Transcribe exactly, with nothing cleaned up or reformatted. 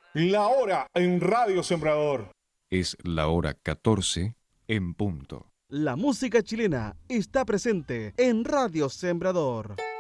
La hora en Radio Sembrador. Es la hora catorce en punto. La música chilena está presente en Radio Sembrador.